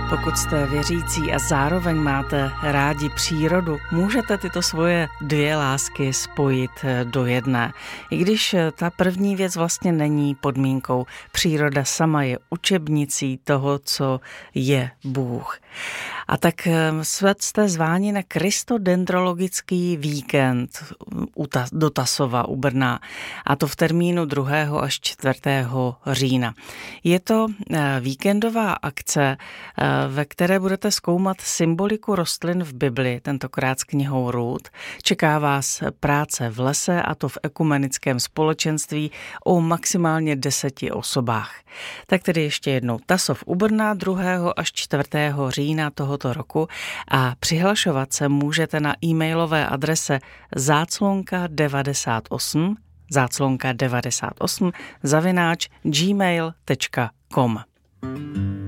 Pokud jste věřící a zároveň máte rádi přírodu, můžete tyto svoje dvě lásky spojit do jedné. I když ta první věc vlastně není podmínkou. Příroda sama je učebnicí toho, co je Bůh. A tak jste zváni na kristodendrologický víkend do Tasova u Brna, a to v termínu 2. až 4. října. Je to víkendová akce, ve které budete zkoumat symboliku rostlin v Bibli, tentokrát s knihou Rut. Čeká vás práce v lese, a to v ekumenickém společenství o maximálně 10 osobách. Tak tedy ještě jednou Tasov u Brna 2. až 4. října tohoto roku a přihlašovat se můžete na e-mailové adrese záclonka98 @gmail.com.